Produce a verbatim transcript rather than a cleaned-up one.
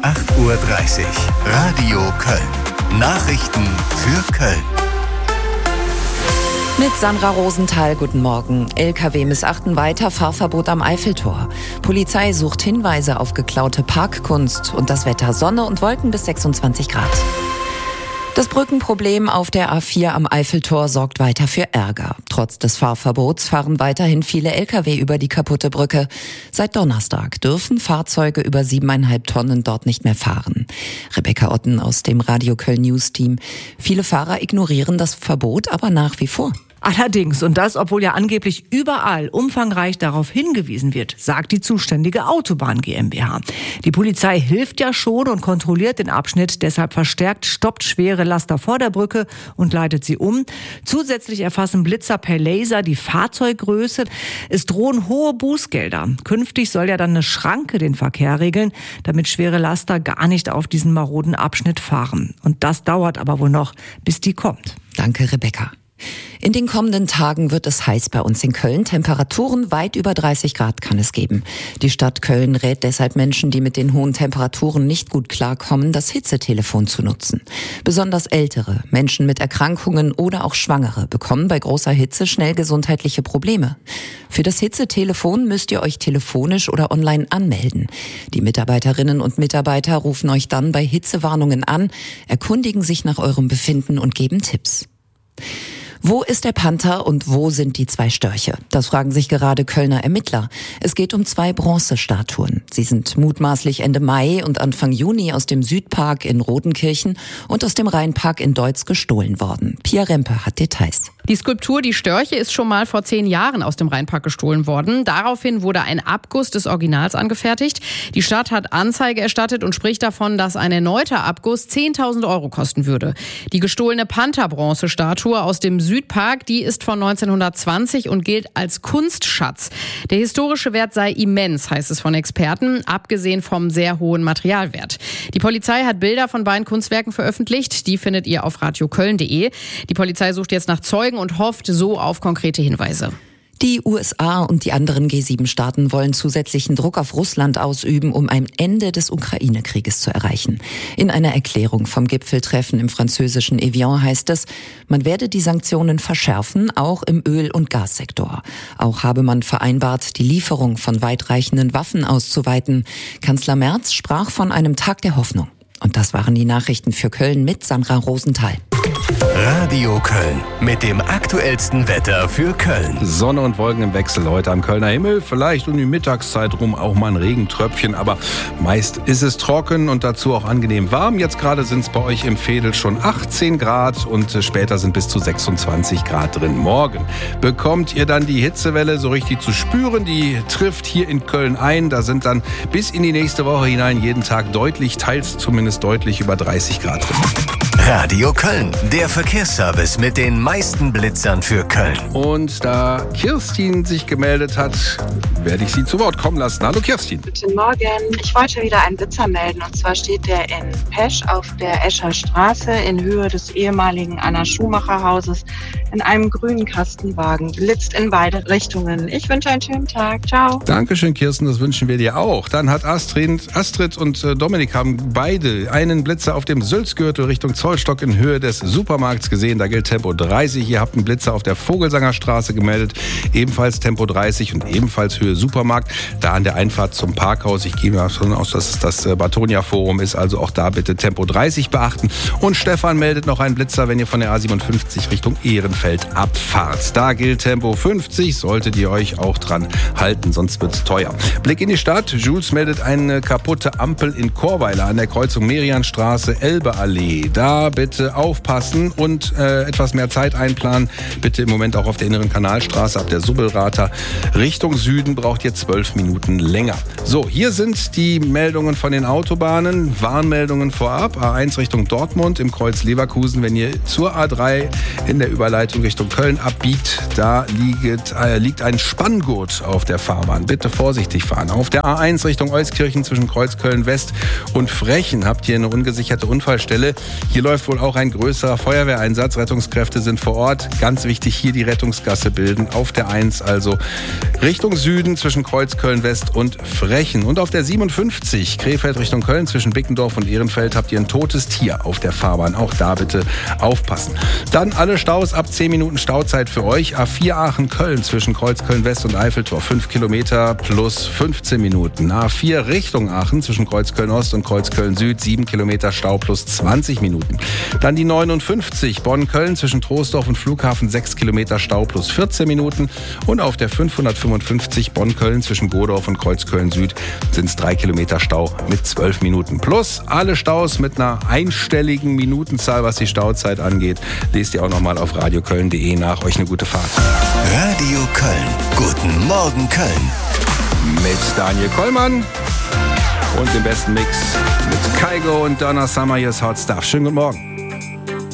acht Uhr dreißig. Radio Köln. Nachrichten für Köln. Mit Sandra Rosenthal, guten Morgen. L K W missachten weiter Fahrverbot am Eiffeltor. Polizei sucht Hinweise auf geklaute Parkkunst und das Wetter Sonne und Wolken bis sechsundzwanzig Grad. Das Brückenproblem auf der A vier am Eiffeltor sorgt weiter für Ärger. Trotz des Fahrverbots fahren weiterhin viele L K W über die kaputte Brücke. Seit Donnerstag dürfen Fahrzeuge über siebeneinhalb Tonnen dort nicht mehr fahren. Rebecca Otten aus dem Radio Köln News Team. Viele Fahrer ignorieren das Verbot aber nach wie vor. Allerdings, und das, obwohl ja angeblich überall umfangreich darauf hingewiesen wird, sagt die zuständige Autobahn GmbH. Die Polizei hilft ja schon und kontrolliert den Abschnitt deshalb verstärkt, stoppt schwere Laster vor der Brücke und leitet sie um. Zusätzlich erfassen Blitzer per Laser die Fahrzeuggröße. Es drohen hohe Bußgelder. Künftig soll ja dann eine Schranke den Verkehr regeln, damit schwere Laster gar nicht auf diesen maroden Abschnitt fahren. Und das dauert aber wohl noch, bis die kommt. Danke, Rebecca. In den kommenden Tagen wird es heiß bei uns in Köln. Temperaturen weit über dreißig Grad kann es geben. Die Stadt Köln rät deshalb Menschen, die mit den hohen Temperaturen nicht gut klarkommen, das Hitzetelefon zu nutzen. Besonders Ältere, Menschen mit Erkrankungen oder auch Schwangere bekommen bei großer Hitze schnell gesundheitliche Probleme. Für das Hitzetelefon müsst ihr euch telefonisch oder online anmelden. Die Mitarbeiterinnen und Mitarbeiter rufen euch dann bei Hitzewarnungen an, erkundigen sich nach eurem Befinden und geben Tipps. Wo ist der Panther und wo sind die zwei Störche? Das fragen sich gerade Kölner Ermittler. Es geht um zwei Bronzestatuen. Sie sind mutmaßlich Ende Mai und Anfang Juni aus dem Südpark in Rodenkirchen und aus dem Rheinpark in Deutz gestohlen worden. Pia Rempe hat Details. Die Skulptur Die Störche ist schon mal vor zehn Jahren aus dem Rheinpark gestohlen worden. Daraufhin wurde ein Abguss des Originals angefertigt. Die Stadt hat Anzeige erstattet und spricht davon, dass ein erneuter Abguss zehntausend Euro kosten würde. Die gestohlene Panther-Bronzestatue aus dem Südpark, die ist von neunzehnhundertzwanzig und gilt als Kunstschatz. Der historische Wert sei immens, heißt es von Experten, abgesehen vom sehr hohen Materialwert. Die Polizei hat Bilder von beiden Kunstwerken veröffentlicht. Die findet ihr auf radioköln punkt de. Die Polizei sucht jetzt nach Zeugen und hofft so auf konkrete Hinweise. Die U S A und die anderen G sieben Staaten wollen zusätzlichen Druck auf Russland ausüben, um ein Ende des Ukraine-Krieges zu erreichen. In einer Erklärung vom Gipfeltreffen im französischen Evian heißt es, man werde die Sanktionen verschärfen, auch im Öl- und Gassektor. Auch habe man vereinbart, die Lieferung von weitreichenden Waffen auszuweiten. Kanzler Merz sprach von einem Tag der Hoffnung. Und das waren die Nachrichten für Köln mit Sandra Rosenthal. Radio Köln mit dem aktuellsten Wetter für Köln. Sonne und Wolken im Wechsel heute am Kölner Himmel. Vielleicht um die Mittagszeit rum auch mal ein Regentröpfchen, aber meist ist es trocken und dazu auch angenehm warm. Jetzt gerade sind es bei euch im Veedel schon achtzehn Grad und später sind bis zu sechsundzwanzig Grad drin. Morgen bekommt ihr dann die Hitzewelle so richtig zu spüren. Die trifft hier in Köln ein. Da sind dann bis in die nächste Woche hinein jeden Tag deutlich, teils zumindest deutlich über dreißig Grad drin. Radio Köln, der Verkehrsservice mit den meisten Blitzern für Köln. Und da Kirstin sich gemeldet hat, werde ich sie zu Wort kommen lassen. Hallo Kirstin. Guten Morgen. Ich wollte wieder einen Blitzer melden. Und zwar steht der in Pesch auf der Escher Straße in Höhe des ehemaligen Anna-Schumacher-Hauses in einem grünen Kastenwagen. Blitzt in beide Richtungen. Ich wünsche einen schönen Tag. Ciao. Dankeschön, Kirsten. Das wünschen wir dir auch. Dann hat Astrid, Astrid und Dominik haben beide einen Blitzer auf dem Sülzgürtel Richtung Zollstock in Höhe des Supermarkts gesehen. Da gilt Tempo dreißig. Ihr habt einen Blitzer auf der Vogelsanger Straße gemeldet. Ebenfalls Tempo dreißig und ebenfalls Höhe Supermarkt. Da an der Einfahrt zum Parkhaus. Ich gehe mal davon aus, dass es das Batonia Forum ist. Also auch da bitte Tempo dreißig beachten. Und Stefan meldet noch einen Blitzer, wenn ihr von der A siebenundfünfzig Richtung Ehrenfeld abfahrt. Da gilt Tempo fünfzig. Solltet ihr euch auch dran halten, sonst wird's teuer. Blick in die Stadt. Jules meldet eine kaputte Ampel in Chorweiler an der Kreuzung Merianstraße, Elbeallee. Da bitte aufpassen und äh, etwas mehr Zeit einplanen. Bitte im Moment auch auf der inneren Kanalstraße ab der Subbelrater Richtung Süden braucht ihr zwölf Minuten länger. So, hier sind die Meldungen von den Autobahnen. Warnmeldungen vorab. A eins Richtung Dortmund im Kreuz Leverkusen. Wenn ihr zur A drei in der Überleitung Richtung Köln abbiegt, da liegt, äh, liegt ein Spanngurt auf der Fahrbahn. Bitte vorsichtig fahren. Auf der A eins Richtung Euskirchen zwischen Kreuz Köln West und Frechen habt ihr eine ungesicherte Unfallstelle. Hier läuft wohl auch ein größerer Feuerwehreinsatz. Rettungskräfte sind vor Ort. Ganz wichtig, hier die Rettungsgasse bilden. Auf der eins also Richtung Süden. Süden zwischen Kreuzköln West und Frechen. Und auf der siebenundfünfzig Krefeld Richtung Köln zwischen Bickendorf und Ehrenfeld habt ihr ein totes Tier auf der Fahrbahn. Auch da bitte aufpassen. Dann alle Staus ab zehn Minuten Stauzeit für euch. A vier Aachen-Köln zwischen Kreuzköln West und Eiffeltor. fünf Kilometer plus fünfzehn Minuten. A vier Richtung Aachen zwischen Kreuzköln Ost und Kreuzköln Süd. sieben Kilometer Stau plus zwanzig Minuten. Dann die neunundfünfzig Bonn-Köln zwischen Troisdorf und Flughafen. sechs Kilometer Stau plus vierzehn Minuten. Und auf der fünfhundertfünfundfünfzig Bonn-Köln zwischen Godorf und Kreuzköln Süd sind es drei Kilometer Stau mit zwölf Minuten. Plus alle Staus mit einer einstelligen Minutenzahl, was die Stauzeit angeht. Lest ihr auch nochmal auf radio köln punkt de nach. Euch eine gute Fahrt. Radio Köln. Guten Morgen Köln. Mit Daniel Kollmann und dem besten Mix mit Kygo und Donna Summer. Hier ist Hot Stuff. Schönen guten Morgen.